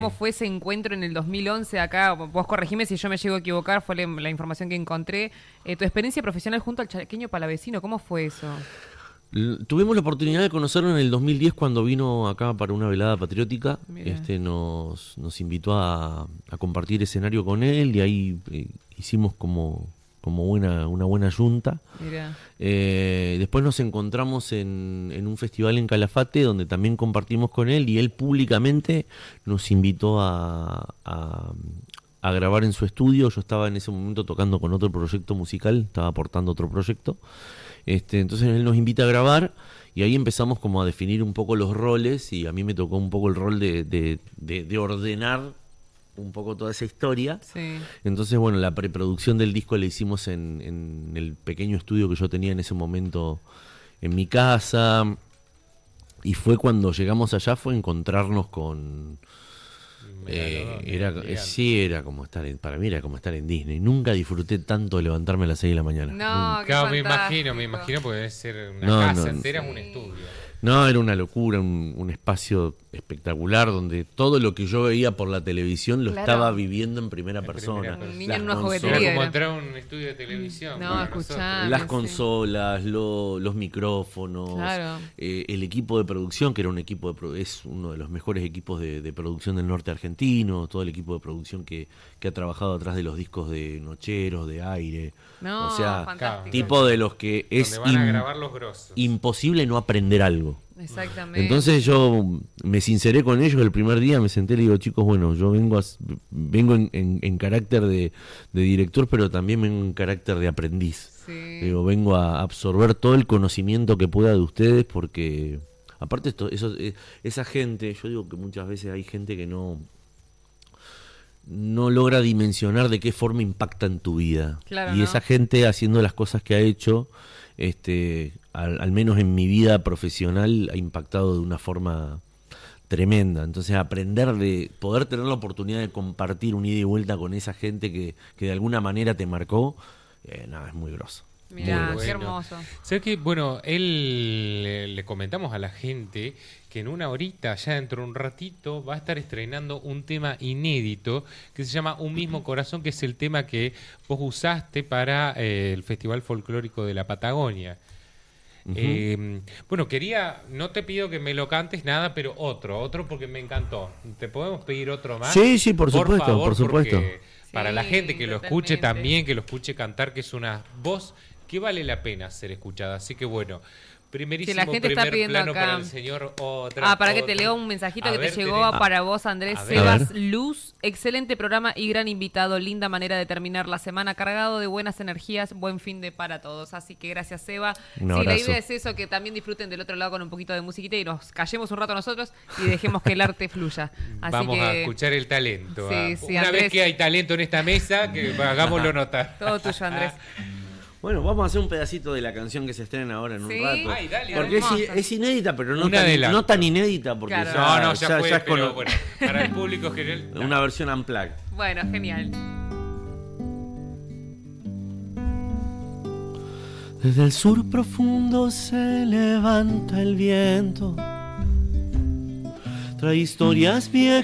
¿Cómo fue ese encuentro en el 2011 acá? Vos corregime si yo me llego a equivocar, fue la información que encontré. Tu experiencia profesional junto al chaqueño Palavecino, ¿cómo fue eso? Tuvimos la oportunidad de conocerlo en el 2010 cuando vino acá para una velada patriótica. Nos invitó a compartir escenario con él y ahí hicimos como una buena yunta. Después nos encontramos en un festival en Calafate donde también compartimos con él y él públicamente nos invitó a grabar en su estudio. Yo estaba en ese momento tocando con otro proyecto musical, estaba aportando otro proyecto. Entonces él nos invita a grabar y ahí empezamos como a definir un poco los roles y a mí me tocó un poco el rol de ordenar un poco toda esa historia. Sí. Entonces, bueno, la preproducción del disco la hicimos en el pequeño estudio que yo tenía en ese momento en mi casa y fue cuando llegamos allá, fue encontrarnos con... era como estar para mí era como estar en Disney. Nunca disfruté tanto de levantarme a las 6 de la mañana. No, claro, me imagino porque debe ser una casa entera, un estudio. No, era una locura, un espacio espectacular donde todo lo que yo veía por la televisión lo estaba viviendo en primera persona. Un niño en una juguetería. Era como entrar a un estudio de televisión. No, escuchá. Las consolas, los micrófonos, el equipo de producción, que era un equipo es uno de los mejores equipos de producción del norte argentino, todo el equipo de producción que ha trabajado atrás de los discos de Nocheros, de Aire. No, o sea, fantástico. tipo de los que es van a grabar los grosos. Imposible no aprender algo. Exactamente. Entonces yo me sinceré con ellos el primer día, me senté y le digo, chicos, bueno, yo vengo en carácter de director, pero también vengo en carácter de aprendiz. Sí. Digo, vengo a absorber todo el conocimiento que pueda de ustedes, porque aparte esa gente, yo digo que muchas veces hay gente que no logra dimensionar de qué forma impacta en tu vida. Claro, y esa gente haciendo las cosas que ha hecho, al menos en mi vida profesional, ha impactado de una forma tremenda. Entonces aprender poder tener la oportunidad de compartir un ida y vuelta con esa gente que de alguna manera te marcó, es muy grosso. Mirá, qué hermoso. ¿Sabes qué? Bueno, le comentamos a la gente que en una horita, ya dentro de un ratito, va a estar estrenando un tema inédito que se llama Un Mismo Corazón, que es el tema que vos usaste para el Festival Folclórico de la Patagonia. Uh-huh. Bueno, no te pido que me lo cantes nada, pero otro porque me encantó. ¿Te podemos pedir otro más? Sí, por supuesto, favor, por supuesto. Para la gente que lo escuche también, que lo escuche cantar, que es una voz que vale la pena ser escuchada. Así que bueno, primerísimo la gente está pidiendo plano acá para el señor. Para que te leo un mensajito que te llegó tenés... para vos, Andrés. Sebas Luz, excelente programa y gran invitado. Linda manera de terminar la semana, cargado de buenas energías. Buen fin de para todos. Así que gracias, Seba. Sí, la idea es eso, que también disfruten del otro lado con un poquito de musiquita y nos callemos un rato nosotros y dejemos que el arte fluya. Así Vamos a escuchar el talento. Sí, una Andrés, vez que hay talento en esta mesa, que hagámoslo notar. Todo tuyo, Andrés. Bueno, vamos a hacer un pedacito de la canción que se estrena ahora en un rato. Ay, dale, porque es inédita, pero no tan inédita. Porque claro. ya fue, pero bueno, para el público general. Una versión unplugged. Bueno, genial. Desde el sur profundo se levanta el viento. Trae historias viejas.